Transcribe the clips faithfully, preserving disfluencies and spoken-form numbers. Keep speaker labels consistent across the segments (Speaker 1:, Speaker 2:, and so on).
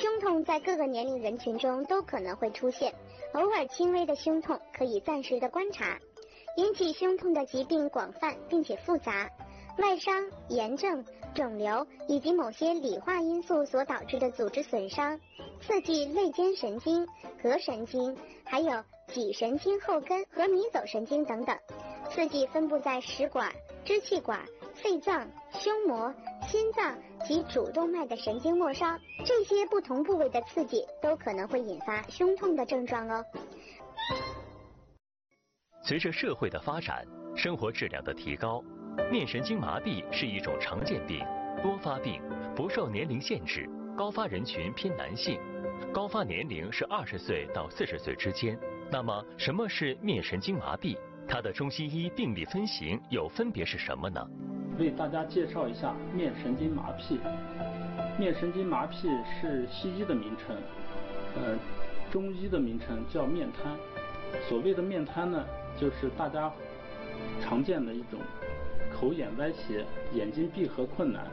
Speaker 1: 胸痛在各个年龄人群中都可能会出现，偶尔轻微的胸痛可以暂时的观察。引起胸痛的疾病广泛并且复杂，外伤、炎症、肿瘤以及某些理化因素所导致的组织损伤，刺激肋间神经、膈神经，还有脊神经后根和迷走神经等等，刺激分布在食管、支气管、肺脏、胸膜、心脏及主动脉的神经末梢，这些不同部位的刺激都可能会引发胸痛的症状哦。
Speaker 2: 随着社会的发展，生活质量的提高，面神经麻痹是一种常见病，多发病，不受年龄限制，高发人群偏男性，高发年龄是二十岁到四十岁之间。那么，什么是面神经麻痹？它的中西医病理分型又分别是什么呢？
Speaker 3: 为大家介绍一下面神经麻痹。面神经麻痹是西医的名称，呃，中医的名称叫面瘫。所谓的面瘫呢，就是大家常见的一种口眼歪斜、眼睛闭合困难、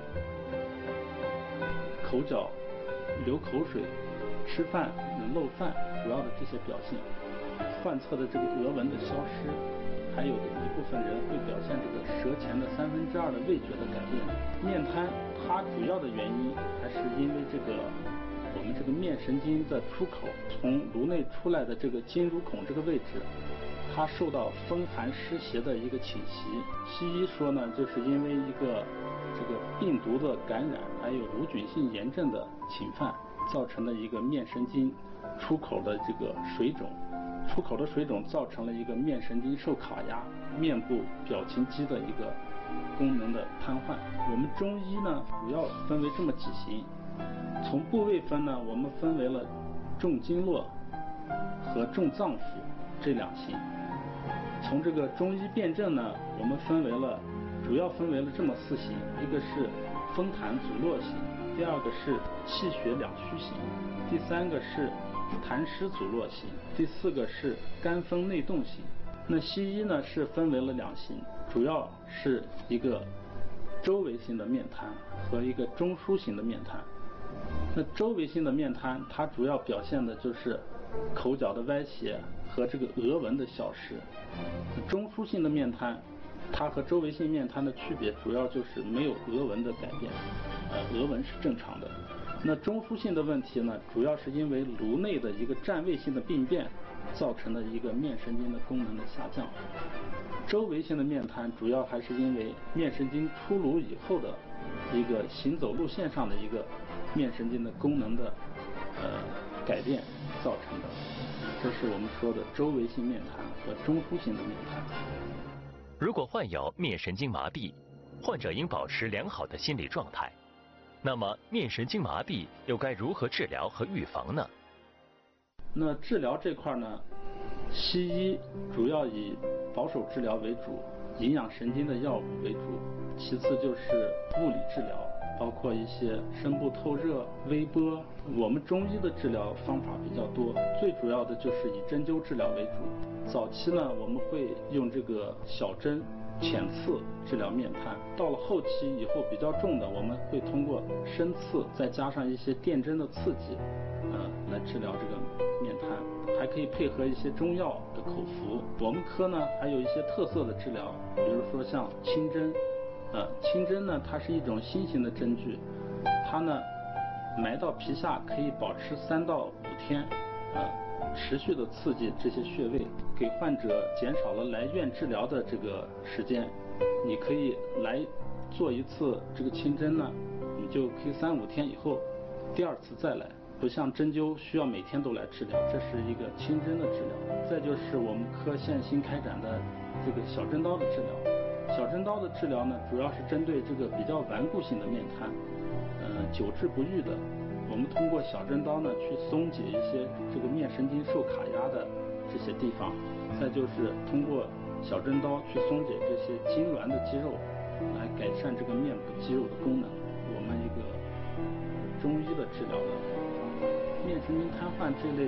Speaker 3: 口角流口水、吃饭漏饭主要的这些表现。患侧的这个额纹的消失，还有一部分人会表现这个舌前的三分之二的味觉的改变。面瘫它主要的原因还是因为这个我们这个面神经的出口，从颅内出来的这个筋乳孔这个位置，它受到风寒湿邪的一个侵袭。西医说呢，就是因为一个这个病毒的感染，还有无菌性炎症的侵犯，造成的一个面神经出口的这个水肿。出口的水肿造成了一个面神经受卡压，面部表情肌的一个功能的瘫痪。我们中医呢，主要分为这么几型。从部位分呢，我们分为了重经络和重脏腑这两型。从这个中医辨证呢，我们分为了主要分为了这么四型，一个是风痰阻络型，第二个是气血两虚型，第三个是痰湿阻络型，第四个是肝风内动型。那西医呢是分为了两型，主要是一个周围性的面瘫和一个中枢型的面瘫。那周围性的面瘫，它主要表现的就是口角的歪斜和这个额纹的消失。中枢性的面瘫，它和周围性面瘫的区别主要就是没有额纹的改变，呃，额纹是正常的。那中枢性的问题呢，主要是因为颅内的一个占位性的病变造成的一个面神经的功能的下降。周围性的面瘫主要还是因为面神经出颅以后的一个行走路线上的一个面神经的功能的呃改变造成的。这是我们说的周围性面瘫和中枢性的面瘫。
Speaker 2: 如果患有面神经麻痹，患者应保持良好的心理状态。那么面神经麻痹又该如何治疗和预防呢？
Speaker 3: 那治疗这块呢，西医主要以保守治疗为主，营养神经的药物为主，其次就是物理治疗，包括一些深部透热、微波。我们中医的治疗方法比较多，最主要的就是以针灸治疗为主。早期呢，我们会用这个小针浅刺治疗面瘫，到了后期以后比较重的，我们会通过深刺再加上一些电针的刺激，呃，来治疗这个面瘫，还可以配合一些中药的口服。我们科呢还有一些特色的治疗，比如说像清针，呃，清针呢它是一种新型的针具，它呢埋到皮下可以保持三到五天，呃，持续的刺激这些穴位，给患者减少了来院治疗的这个时间。你可以来做一次这个清针呢，你就可以三五天以后第二次再来，不像针灸需要每天都来治疗，这是一个清针的治疗。再就是我们科现新开展的这个小针刀的治疗。小针刀的治疗呢，主要是针对这个比较顽固性的面瘫，呃，久治不愈的，我们通过小针刀呢去松解一些这个面神经受卡压的这些地方，再就是通过小针刀去松解这些痉挛的肌肉，来改善这个面部肌肉的功能。我们一个中医的治疗的面神经瘫痪这类